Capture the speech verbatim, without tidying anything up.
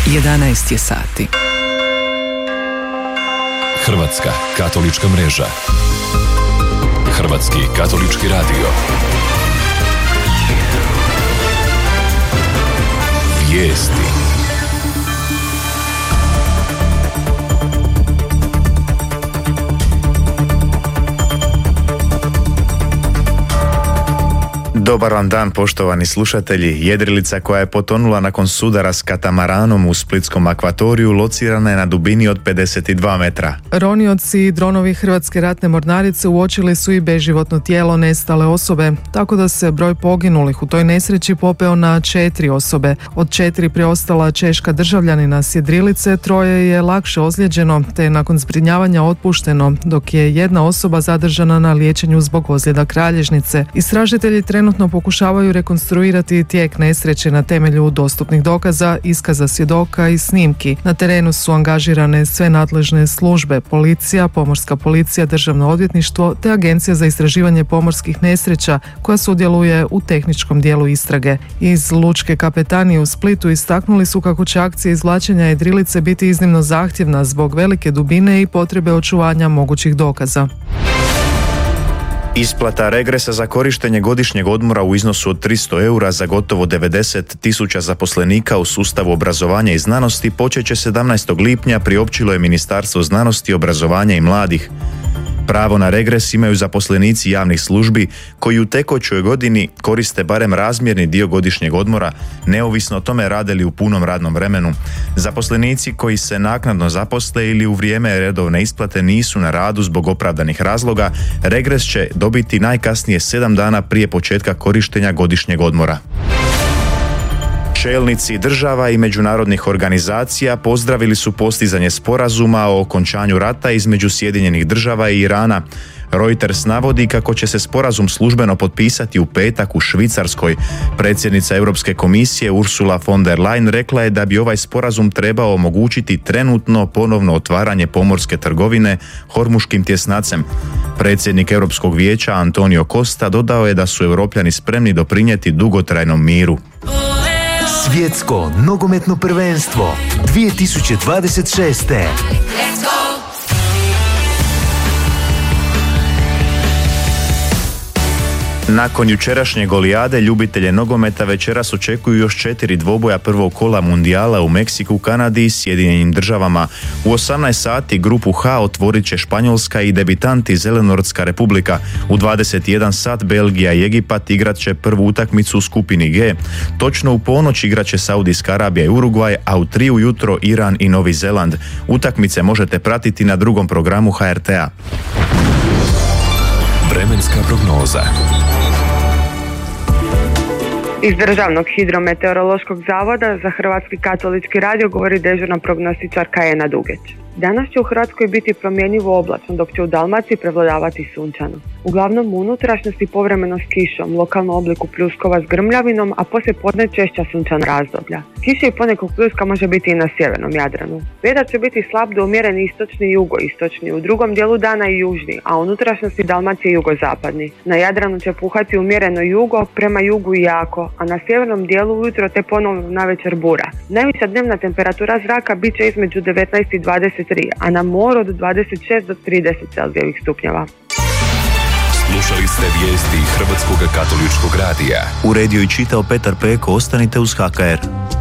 jedanaest je sati. Hrvatska katolička mreža. Hrvatski katolički radio. Vijesti. Dobar vam dan, poštovani slušatelji. Jedrilica koja je potonula nakon sudara s katamaranom u splitskom akvatoriju locirana je na dubini od pedeset dva metra. Ronioci i dronovi Hrvatske ratne mornarice uočili su i beživotno tijelo nestale osobe, tako da se broj poginulih u toj nesreći popeo na četiri osobe. Od četiri preostala češka državljanina s jedrilice, troje je lakše ozlijeđeno, te je nakon zbrinjavanja otpušteno, dok je jedna osoba zadržana na liječenju zbog ozljeda kralježnice. Istražitelji trenutno pokušavaju rekonstruirati tijek nesreće na temelju dostupnih dokaza, iskaza svjedoka i snimki. Na terenu su angažirane sve nadležne službe, policija, pomorska policija, državno odvjetništvo te Agencija za istraživanje pomorskih nesreća koja sudjeluje u tehničkom dijelu istrage. Iz Lučke kapetanije u Splitu istaknuli su kako će akcija izvlačenja jedrilice biti iznimno zahtjevna zbog velike dubine i potrebe očuvanja mogućih dokaza. Isplata regresa za korištenje godišnjeg odmora u iznosu od tristo eura za gotovo devedeset tisuća zaposlenika u sustavu obrazovanja i znanosti počet će sedamnaestog lipnja, priopćilo je Ministarstvo znanosti, obrazovanja i mladih. Pravo na regres imaju zaposlenici javnih službi koji u tekućoj godini koriste barem razmjerni dio godišnjeg odmora, neovisno o tome rade li u punom radnom vremenu. Zaposlenici koji se naknadno zaposle ili u vrijeme redovne isplate nisu na radu zbog opravdanih razloga, regres će dobiti najkasnije sedam dana prije početka korištenja godišnjeg odmora. Čelnici država i međunarodnih organizacija pozdravili su postizanje sporazuma o okončanju rata između Sjedinjenih država i Irana. Reuters navodi kako će se sporazum službeno potpisati u petak u Švicarskoj. Predsjednica Europske komisije Ursula von der Leyen rekla je da bi ovaj sporazum trebao omogućiti trenutno ponovno otvaranje pomorske trgovine Hormuškim tjesnacem. Predsjednik Europskog vijeća Antonio Costa dodao je da su Europljani spremni doprinijeti dugotrajnom miru. Svjetsko nogometno prvenstvo dvije tisuće dvadeset šeste. Nakon jučerašnje golijade, ljubitelje nogometa večeras očekuju još četiri dvoboja prvog kola mundijala u Meksiku, Kanadi i Sjedinjenim državama. U osamnaest sati grupu H otvorit će Španjolska i debitanti Zelenortska republika. U dvadeset jedan sat Belgija i Egipat igrat će prvu utakmicu u skupini G. Točno u ponoć igrat će Saudijska Arabija i Urugvaj, a u tri ujutro Iran i Novi Zeland. Utakmice možete pratiti na drugom programu H R T-a. Vremenska prognoza. Iz Državnog hidrometeorološkog zavoda za Hrvatski katolički radio govori dežurna prognostičarka Ena Dugeć. Danas će u Hrvatskoj biti promjenjivo oblačno, dok će u Dalmaciji prevladavati sunčano. Uglavnom u unutrašnjosti povremeno s kišom, lokalno obliku pljuskova s grmljavinom, a poslije podne češća sunčana razdoblja. Kiša i ponekog pljuska može biti i na sjevernom Jadranu. Vjetar će biti slab do umjeren istočni i jugoistočni, u drugom dijelu dana i južni, a u unutrašnjosti Dalmacije jugozapadni. Na Jadranu će puhati umjereno jugo, prema jugu i jako, a na sjevernom dijelu ujutro te ponovno navečer bura. Najviša dnevna temperatura zraka bit će između devetnaest i dvadeset tri, a na moru od dvadeset šest do trideset celzijevih stupnjeva. Slušali ste vijesti Hrvatskog katoličkog radija. Uredio i čitao Petar Peko, ostanite uz H K R.